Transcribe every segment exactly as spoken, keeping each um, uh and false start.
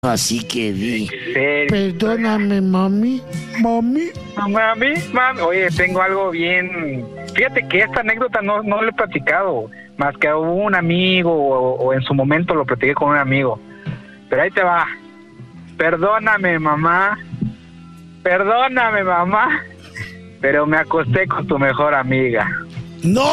Así que di, ¿Serio? perdóname, mami, mami. Mami, mami, oye, tengo algo bien. Fíjate que esta anécdota no, no lo he platicado, más que a un amigo o, o en su momento lo platiqué con un amigo. Pero ahí te va. Perdóname, mamá. Perdóname, mamá. Pero me acosté con tu mejor amiga. ¡No!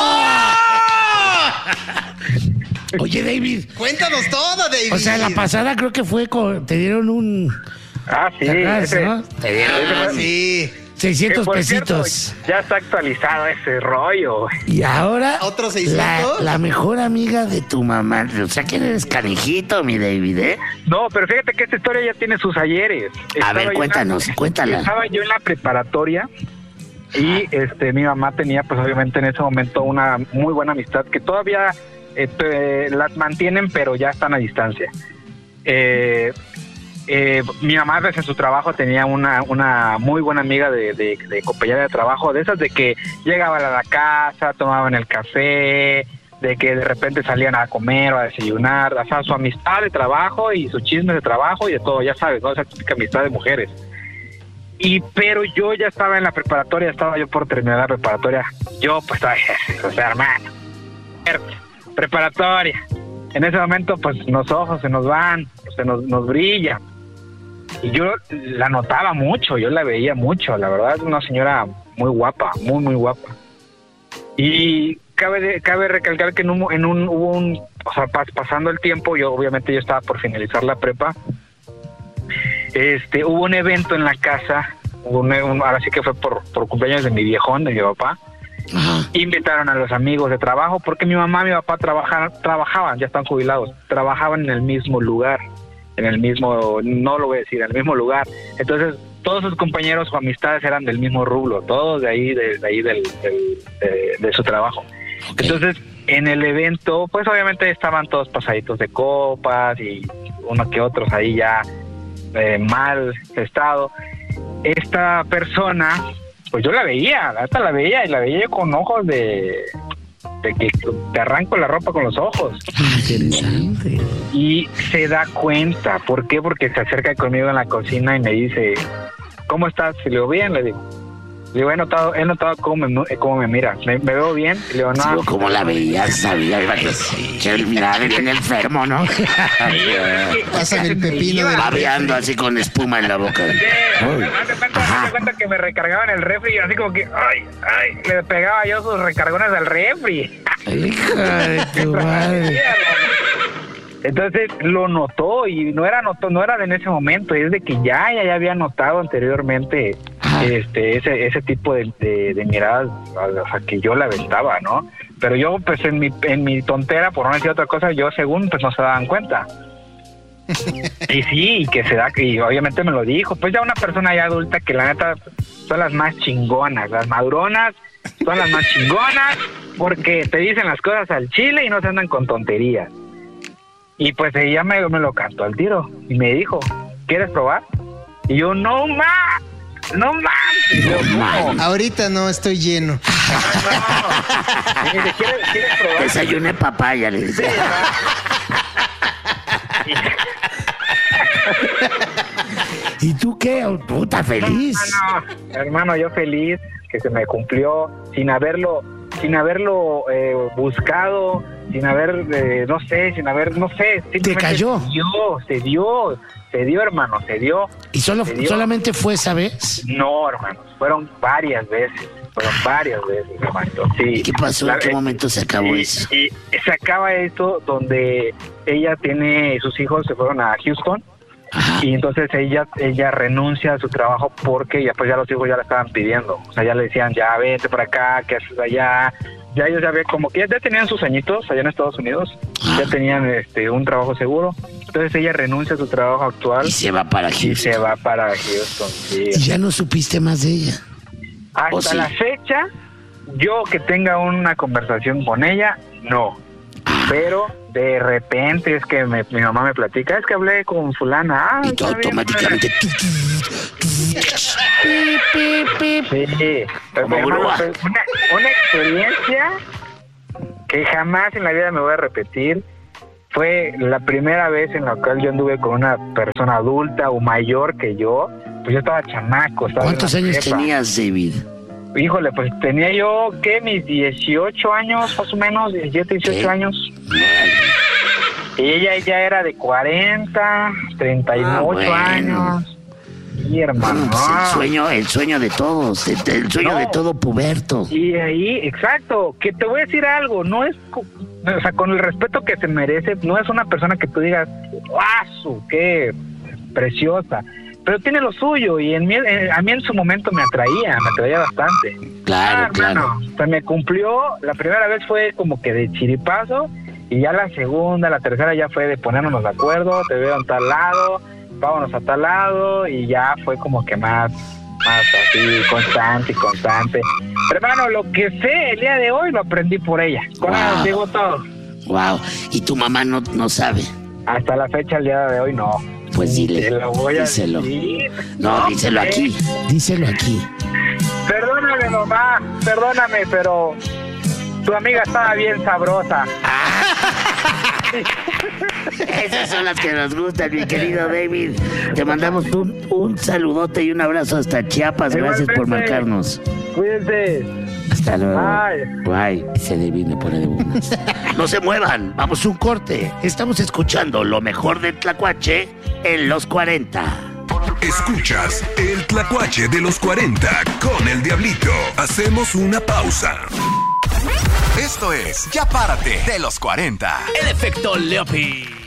Oye, David. Cuéntanos todo, David. O sea, la pasada creo que fue con... Te dieron un... Ah, sí. ¿Te acuerdas, ese- no? Te dieron Ah, sí. seiscientos que, por pesitos. cierto, ya está actualizado ese rollo. Y ahora... ¿Otros la, seiscientos? la mejor amiga de tu mamá. O sea, que eres canijito, mi David, ¿eh? No, pero fíjate que esta historia ya tiene sus ayeres. A Estaba ver, yo en la- cuéntanos, cuéntala. Estaba yo en la preparatoria y este mi mamá tenía pues obviamente en ese momento una muy buena amistad que todavía eh, te- las mantienen pero ya están a distancia. Eh, eh, mi mamá desde su trabajo tenía una, una muy buena amiga de, de, de compañera de trabajo, de esas de que llegaban a la casa, tomaban el café, de que de repente salían a comer o a desayunar, o sea, su amistad de trabajo y su chisme de trabajo y de todo, ya sabes, ¿no? Esa típica amistad de mujeres. Y pero yo ya estaba en la preparatoria, estaba yo por terminar la preparatoria, yo pues estaba, o sea, hermano, preparatoria. En ese momento pues los ojos se nos van, se nos, nos brilla. Y yo la notaba mucho, yo la veía mucho, la verdad es una señora muy guapa, muy muy guapa. Y cabe de- cabe recalcar que en un, en un hubo un, o sea, pas- pasando el tiempo, yo obviamente yo estaba por finalizar la prepa. Este, hubo un evento en la casa, hubo un, un- ahora sí que fue por, por cumpleaños de mi viejón, de mi papá. Ajá. Invitaron a los amigos de trabajo, porque mi mamá y mi papá trabajaban, trabajaban, ya están jubilados, trabajaban en el mismo lugar, en el mismo, no lo voy a decir, en el mismo lugar. Entonces, todos sus compañeros o amistades eran del mismo rubro, todos de ahí, de, de ahí del, del- de, de su trabajo. Ok. Entonces, en el evento, pues obviamente estaban todos pasaditos de copas y uno que otros ahí ya eh, mal estado. Esta persona, pues yo la veía, la neta la veía y la veía con ojos de, de que te arranco la ropa con los ojos. Interesante. Y se da cuenta, ¿por qué? Porque se acerca conmigo en la cocina y me dice, ¿cómo estás? Y le digo, bien, le digo. Le digo, he notado, he notado cómo me, cómo me mira. ¿Me, me veo bien? Y le digo, no. Digo, ¿cómo la veías? Sabía que el mirar bien enfermo, ¿no? Pásame el pepino de... Babeando así con espuma en la boca. Uy. Haz de cuenta, Ajá. haz de cuenta que me recargaban el refri y así como que, ay, ay, le pegaba yo sus recargones al refri. Hija de tu madre. Entonces lo notó y no era notó, no era de en ese momento, es de que ya, ya, ya había notado anteriormente Ajá. este ese ese tipo de, de, de miradas, o sea, que yo la aventaba, ¿no? Pero yo, pues en mi, en mi tontera, por no decir otra cosa, yo según, pues no se daban cuenta. Y sí, y que se da, y obviamente me lo dijo, pues ya una persona ya adulta que la neta son las más chingonas, las maduronas son las más chingonas, porque te dicen las cosas al chile y no se andan con tonterías. Y pues ella me, me lo cantó al tiro y me dijo, ¿quieres probar? Y yo, no más, no más. Y yo, ¿cómo? Ahorita no, estoy lleno. No. Y me dice, ¿quieres, ¿quieres probar? Desayuné papaya, le dice. ¿Y tú qué? Puta, feliz. No, hermano, yo feliz que se me cumplió sin haberlo, sin haberlo eh, buscado, sin haber, eh, no sé, sin haber, no sé. simplemente cayó? Se dio, se dio, se dio, hermano, se dio. ¿Y solo, ¿Se dio? solamente fue esa vez? No, hermano, fueron varias veces, fueron varias veces, hermano. Sí. ¿Y qué pasó? ¿En qué momento se acabó y, eso? Y se acaba esto donde ella tiene, sus hijos se fueron a Houston. Ajá. Y entonces ella ella renuncia a su trabajo porque ya pues ya los hijos ya la estaban pidiendo. O sea, ya le decían, ya vete para acá, ¿qué haces allá? Ya ellos ya ve como que ya, ya tenían sus añitos allá en Estados Unidos, ya tenían este un trabajo seguro. Entonces ella renuncia a su trabajo actual Y se va para y Houston. se va para Houston. Sí. Y ya no supiste más de ella. Hasta ¿O sí? la fecha, yo que tenga una conversación con ella, no. Pero de repente es que me- mi mamá me platica, es que hablé con fulana. Ah, Y tú está bien, automáticamente... Pi, pi, pi. Sí, Como hermano, grúa. fue una, una experiencia que jamás en la vida me voy a repetir. fue la primera vez en la cual yo anduve con una persona adulta o mayor que yo. Pues yo estaba chamaco. Estaba ¿Cuántos años prepa. tenías, David? Híjole, pues tenía yo, ¿qué? Mis dieciocho años, más o menos, diecisiete, dieciocho ¿Qué? años. Y ella ya era de cuarenta, treinta y ocho ah, bueno. años. Sí, hermano. Pues el sueño, el sueño de todos, el, el sueño no. de todo puberto. Y ahí, exacto, que te voy a decir algo, no es, o sea, con el respeto que se merece, no es una persona que tú digas, ¡guau! ¡Qué preciosa! Pero tiene lo suyo y en mí, en, a mí en su momento me atraía, me atraía bastante. Claro, ah, claro. Hermano, o sea, me cumplió, la primera vez fue como que de chiripazo y ya la segunda, la tercera ya fue de ponernos de acuerdo, te veo en tal lado, vámonos a tal lado y ya fue como que más, más así, constante y constante. Pero hermano, lo que sé el día de hoy lo aprendí por ella. Con wow. ella digo todo. Wow, ¿y tu mamá no, no sabe? Hasta la fecha, el día de hoy, no. Pues dile, lo voy a díselo. Decir. No, no, díselo sé. aquí, díselo aquí. Perdóname, mamá, perdóname, pero tu amiga estaba bien sabrosa. Esas son las que nos gustan, mi querido David. Te mandamos un, un saludote y un abrazo hasta Chiapas. Gracias por marcarnos. Cuídense. Hasta luego. Guay, ese David me pone de buenas. No se muevan, vamos un corte. Estamos escuchando lo mejor del Tlacuache en los cuarenta. Escuchas el Tlacuache de los cuarenta con el Diablito. Hacemos una pausa. Esto es Ya Párate de los cuarenta. El efecto Leopi.